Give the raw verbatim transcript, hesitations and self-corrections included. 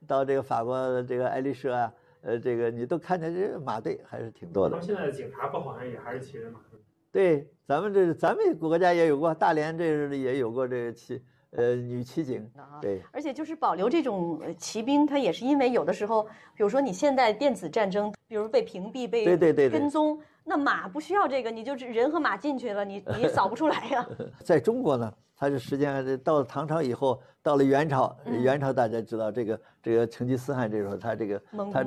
到这个法国的这个爱丽舍啊，呃，这个你都看见这马队还是挺多的。 他们现在的警察不好像也还是骑着马的。 对，咱们这咱们国家也有过，大连这也有过这个骑。呃，女骑警，对， 而且就是保留这种骑兵，它也是因为有的时候，比如说你现在电子战争，比如被屏蔽、被对对对跟踪，那马不需要这个，你就是人和马进去了，你你扫不出来呀。 在中国呢，它是实际上是到了唐朝以后，到了元朝， 嗯、 元朝大家知道这个这个成吉思汗这时候他这个他这